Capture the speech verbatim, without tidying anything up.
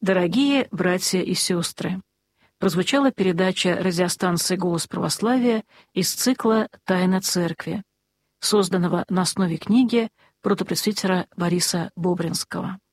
Дорогие братья и сестры! Прозвучала передача радиостанции «Голос православия» из цикла «Тайна церкви», созданного на основе книги протопресвитера Бориса Бобринского.